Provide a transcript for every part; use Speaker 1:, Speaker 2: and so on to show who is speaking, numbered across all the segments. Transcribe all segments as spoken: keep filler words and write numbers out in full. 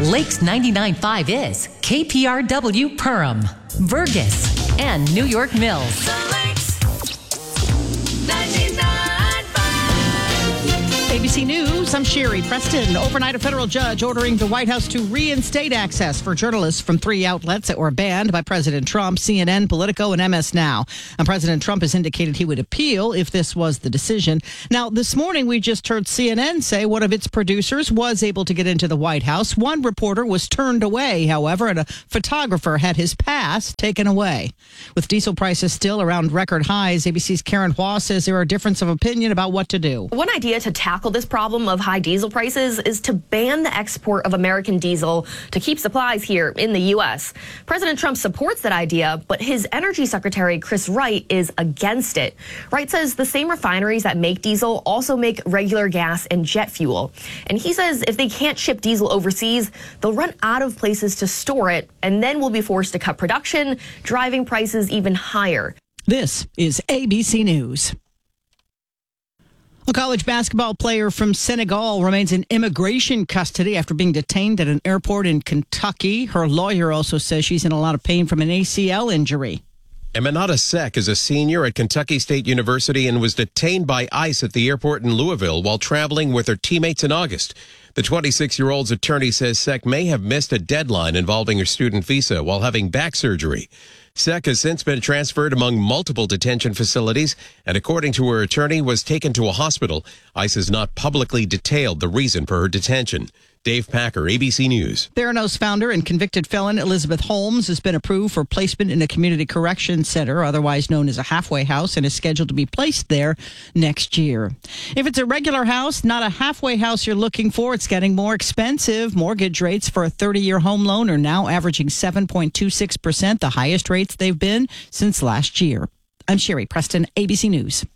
Speaker 1: Lakes ninety-nine point five is K P R W Perham, Burgess, and New York Mills.
Speaker 2: The Lakes ninety-nine point five.
Speaker 3: A B C News, I'm Sherry Preston. Overnight, a federal judge ordering the White House to reinstate access for journalists from three outlets that were banned by President Trump, C N N, Politico, and M S Now. And President Trump has indicated he would appeal if this was the decision. Now, this morning, we just heard C N N say one of its producers was able to get into the White House. One reporter was turned away, however, and a photographer had his pass taken away. With diesel prices still around record highs, A B C's Karen Hua says there are a difference of opinion about what to do.
Speaker 4: One idea to tackle this problem of high diesel prices is to ban the export of American diesel to keep supplies here in the U S. President Trump supports that idea, but his Energy Secretary Chris Wright is against it. Wright says the same refineries that make diesel also make regular gas and jet fuel. And he says if they can't ship diesel overseas, they'll run out of places to store it, and then we'll be forced to cut production, driving prices even higher.
Speaker 3: This is A B C News. A college basketball player from Senegal remains in immigration custody after being detained at an airport in Kentucky. Her lawyer also says she's in a lot of pain from an A C L injury.
Speaker 5: Eminata Seck is a senior at Kentucky State University and was detained by ICE at the airport in Louisville while traveling with her teammates in August. The twenty-six-year-old's attorney says Seck may have missed a deadline involving her student visa while having back surgery. Seck has since been transferred among multiple detention facilities and, according to her attorney, was taken to a hospital. ICE has not publicly detailed the reason for her detention. Dave Packer, A B C News.
Speaker 3: Theranos founder and convicted felon Elizabeth Holmes has been approved for placement in a community correction center, otherwise known as a halfway house, and is scheduled to be placed there next year. If it's a regular house, not a halfway house you're looking for, it's getting more expensive. Mortgage rates for a thirty-year home loan are now averaging seven point two six percent, the highest rates they've been since last year. I'm Sherry Preston, A B C News.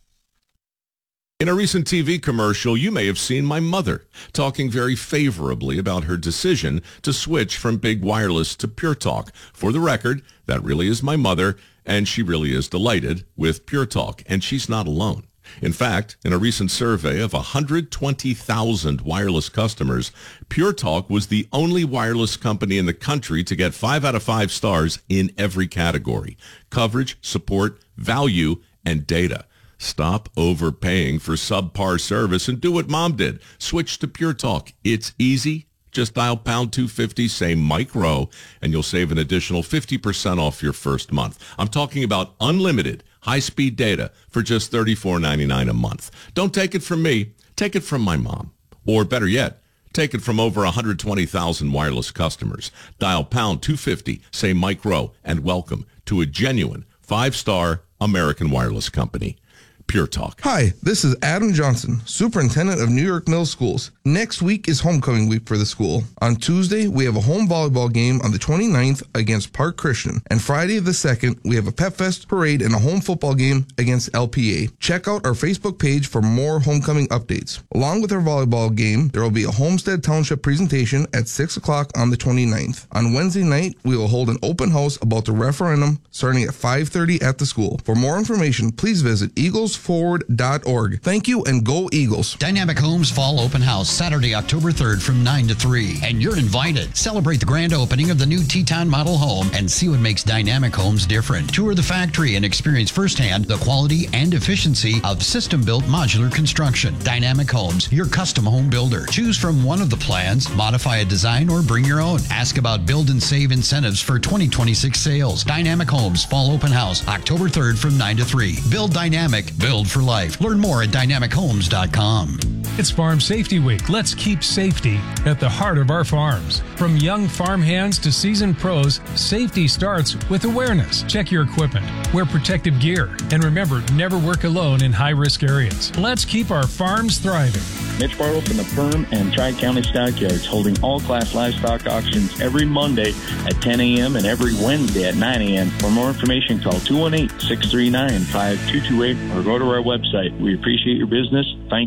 Speaker 6: In a recent T V commercial, you may have seen my mother talking very favorably about her decision to switch from Big Wireless to Pure Talk. For the record, that really is my mother, and she really is delighted with Pure Talk, and she's not alone. In fact, in a recent survey of one hundred twenty thousand wireless customers, Pure Talk was the only wireless company in the country to get five out of five stars in every category: coverage, support, value, and data. Stop overpaying for subpar service and do what Mom did. Switch to Pure Talk. It's easy. Just dial pound two fifty, say Mike Rowe, and you'll save an additional fifty percent off your first month. I'm talking about unlimited high-speed data for just thirty-four ninety-nine a month. Don't take it from me. Take it from my mom. Or better yet, take it from over one hundred twenty thousand wireless customers. Dial pound two fifty, say Mike Rowe, and welcome to a genuine five-star American wireless company. Pure Talk.
Speaker 7: Hi, this is Adam Johnson, Superintendent of New York Middle Schools. Next week is homecoming week for the school. On Tuesday, we have a home volleyball game on the twenty-ninth against Park Christian. And Friday the second, we have a Pep Fest parade and a home football game against L P A. Check out our Facebook page for more homecoming updates. Along with our volleyball game, there will be a Homestead Township presentation at six o'clock on the twenty-ninth. On Wednesday night, we will hold an open house about the referendum starting at five thirty at the school. For more information, please visit eagles forward dot org. Thank you, and go Eagles.
Speaker 8: Dynamic Homes Fall Open House, Saturday, October third from nine to three. And you're invited. Celebrate the grand opening of the new Teton model home and see what makes Dynamic Homes different. Tour the factory and experience firsthand the quality and efficiency of system-built modular construction. Dynamic Homes, your custom home builder. Choose from one of the plans, modify a design, or bring your own. Ask about build and save incentives for twenty twenty-six sales. Dynamic Homes Fall Open House, October third from nine to three. Build dynamic, build for life. Learn more at dynamic homes dot com.
Speaker 9: It's Farm Safety Week. Let's keep safety at the heart of our farms. From young farm hands to seasoned pros, safety starts with awareness. Check your equipment, wear protective gear, and remember, never work alone in high-risk areas. Let's keep our farms thriving.
Speaker 10: Mitch Bartle from the Perham and Tri-County Stockyards, holding all-class livestock auctions every Monday at ten a.m. and every Wednesday at nine a.m. For more information, call two one eight, six three nine, five two two eight or go to our website. We appreciate your business. Thank you.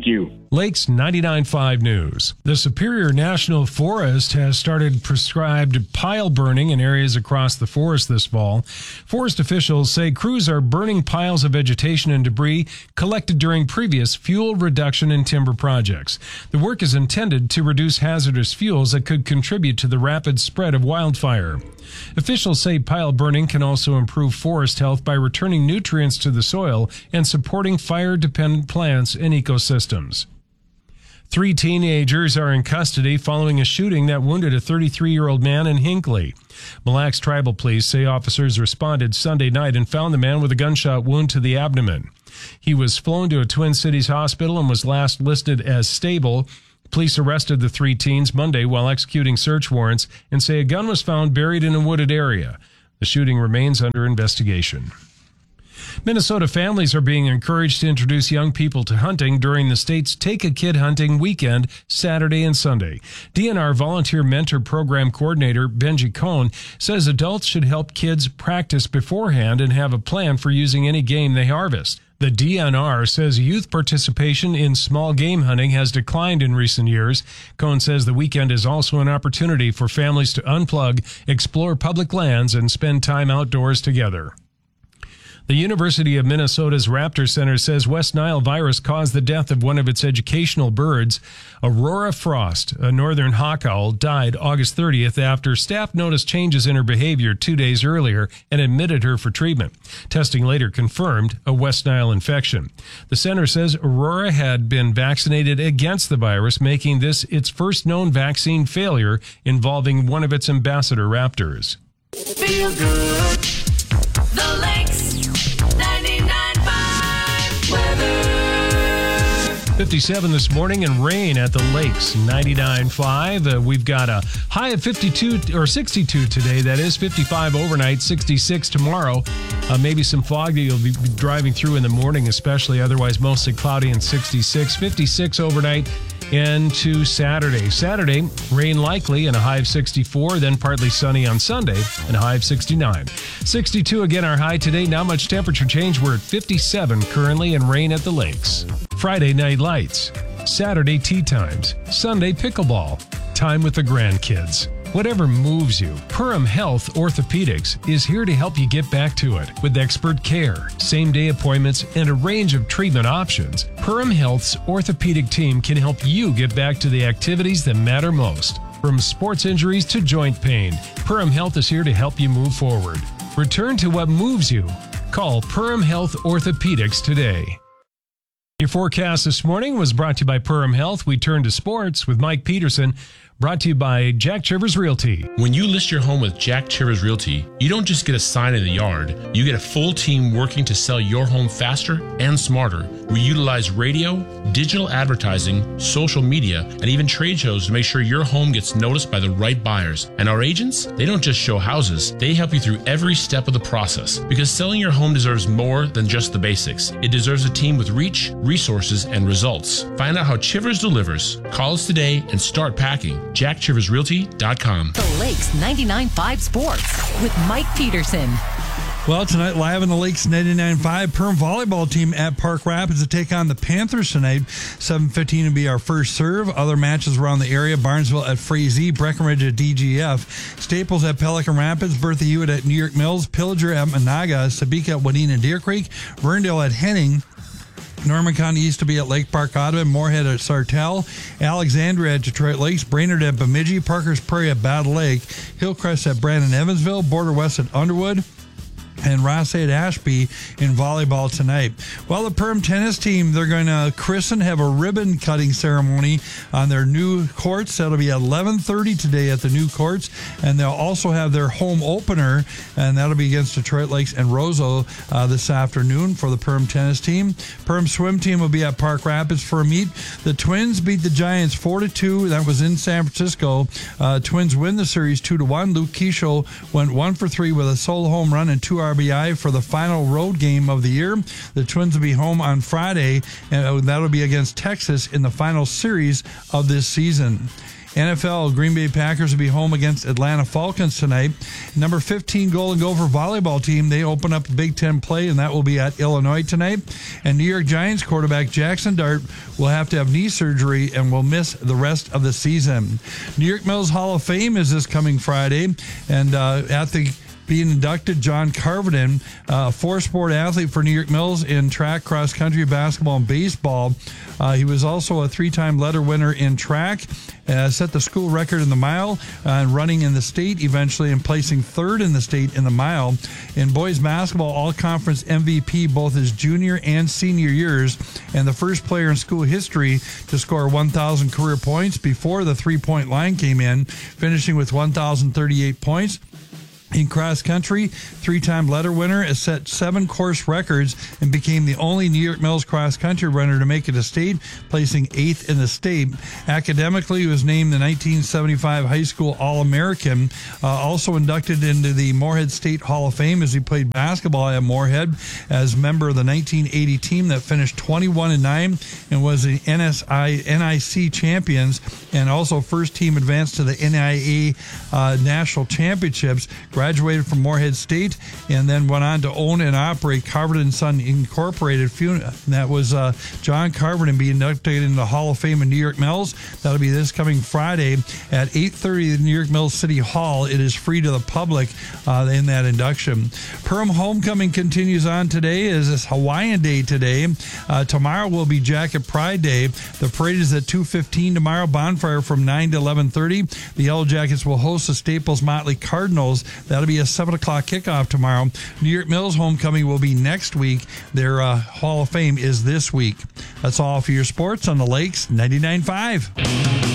Speaker 9: Lakes ninety-nine point five News. The Superior National Forest has started prescribed pile burning in areas across the forest this fall. Forest officials say crews are burning piles of vegetation and debris collected during previous fuel reduction and timber projects. The work is intended to reduce hazardous fuels that could contribute to the rapid spread of wildfire. Officials say pile burning can also improve forest health by returning nutrients to the soil and supporting fire-dependent plants and ecosystems. Three teenagers are in custody following a shooting that wounded a thirty-three-year-old man in Hinckley. Mille Lacs Tribal Police say officers responded Sunday night and found the man with a gunshot wound to the abdomen. He was flown to a Twin Cities hospital and was last listed as stable. Police arrested the three teens Monday while executing search warrants and say a gun was found buried in a wooded area. The shooting remains under investigation. Minnesota families are being encouraged to introduce young people to hunting during the state's Take a Kid Hunting weekend, Saturday and Sunday. D N R Volunteer Mentor Program Coordinator Benji Cohn says adults should help kids practice beforehand and have a plan for using any game they harvest. The D N R says youth participation in small game hunting has declined in recent years. Cohn says the weekend is also an opportunity for families to unplug, explore public lands, and spend time outdoors together. The University of Minnesota's Raptor Center says West Nile virus caused the death of one of its educational birds. Aurora Frost, a northern hawk owl, died August thirtieth after staff noticed changes in her behavior two days earlier and admitted her for treatment. Testing later confirmed a West Nile infection. The center says Aurora had been vaccinated against the virus, making this its first known vaccine failure involving one of its ambassador raptors.
Speaker 2: Feel good. The Lakes ninety-nine point five weather.
Speaker 9: fifty-seven this morning and rain at the Lakes ninety-nine point five. Uh, we've got a high of fifty-two or sixty-two today. That is fifty-five overnight, sixty-six tomorrow. Uh, maybe some fog that you'll be driving through in the morning, especially. Otherwise, mostly cloudy and sixty-six. fifty-six overnight into Saturday. Saturday, rain likely and a high of sixty-four, then partly sunny on Sunday and a high of sixty-nine. sixty-two again our high today. Not much temperature change. We're at fifty-seven currently and rain at the Lakes. Friday night lights. Saturday tea times. Sunday pickleball. Time with the grandkids. Whatever moves you, Perham Health Orthopedics is here to help you get back to it. With expert care, same-day appointments, and a range of treatment options, Perham Health's orthopedic team can help you get back to the activities that matter most. From sports injuries to joint pain, Perham Health is here to help you move forward. Return to what moves you. Call Perham Health Orthopedics today. Your forecast this morning was brought to you by Perham Health. We turn to sports with Mike Peterson. Brought to you by Jack Chivers Realty.
Speaker 11: When you list your home with Jack Chivers Realty, you don't just get a sign in the yard. You get a full team working to sell your home faster and smarter. We utilize radio, digital advertising, social media, and even trade shows to make sure your home gets noticed by the right buyers. And our agents, they don't just show houses. They help you through every step of the process. Because selling your home deserves more than just the basics. It deserves a team with reach, resources, and results. Find out how Chivers delivers. Call us today and start packing. Jack Chivers Realty dot com.
Speaker 1: The Lakes ninety-nine point five Sports with Mike Peterson.
Speaker 12: Well, tonight, live on the Lakes ninety-nine point five, Perham volleyball team at Park Rapids to take on the Panthers tonight. seven fifteen will be our first serve. Other matches around the area, Barnesville at Frazee, Breckenridge at D G F, Staples at Pelican Rapids, Bertha Hewitt at New York Mills, Pillager at Monaga, Sabika at Wadena Deer Creek, Verndale at Henning, Norman County used to be at Lake Park, Ottawa, Moorhead at Sartell, Alexandria at Detroit Lakes, Brainerd at Bemidji, Parker's Prairie at Battle Lake, Hillcrest at Brandon Evansville, Border West at Underwood, and Rossay at Ashby in volleyball tonight. Well, the Perham tennis team, they're going to christen, have a ribbon cutting ceremony on their new courts. That'll be at eleven thirty today at the new courts, and they'll also have their home opener, and that'll be against Detroit Lakes and Roseau uh, this afternoon for the Perham tennis team. Perham swim team will be at Park Rapids for a meet. The Twins beat the Giants four to two. That was in San Francisco. Uh, Twins win the series two to one. Luke Keeschel went one for three with a solo home run and two R B I for the final road game of the year. The Twins will be home on Friday, and that'll be against Texas in the final series of this season. N F L, Green Bay Packers will be home against Atlanta Falcons tonight. Number fifteen Golden Gopher volleyball team, they open up Big Ten play, and that will be at Illinois tonight. And New York Giants quarterback Jackson Dart will have to have knee surgery and will miss the rest of the season. New York Mills Hall of Fame is this coming Friday, and uh, at the being inducted, John Carvenden, a uh, four-sport athlete for New York Mills in track, cross country, basketball, and baseball. Uh, he was also a three-time letter winner in track, uh, set the school record in the mile, uh, and running in the state eventually, and placing third in the state in the mile. In boys basketball, all-conference M V P both his junior and senior years, and the first player in school history to score one thousand career points before the three-point line came in, finishing with one thousand thirty-eight points. In cross country, three-time letter winner, has set seven course records and became the only New York Mills cross country runner to make it a state, placing eighth in the state. Academically, he was named the nineteen seventy-five High School All-American, uh, also inducted into the Moorhead State Hall of Fame as he played basketball at Moorhead as member of the nineteen eighty team that finished twenty-one and nine and was the N S I N I C champions, and also first team advanced to the N I A uh, National Championships. Graduated from Moorhead State and then went on to own and operate Carvenden Son Incorporated. That was uh, John Carvenden being inducted into the Hall of Fame in New York Mills. That'll be this coming Friday at eight thirty at New York Mills City Hall. It is free to the public uh, in that induction. Perham Homecoming continues on today. It is Hawaiian Day today. Uh, tomorrow will be Jacket Pride Day. The parade is at two fifteen tomorrow. Bonfire from nine to eleven thirty. The Yellow Jackets will host the Staples Motley Cardinals. That'll be a seven o'clock kickoff tomorrow. New York Mills homecoming will be next week. Their uh, Hall of Fame is this week. That's all for your sports on the Lakes ninety-nine point five.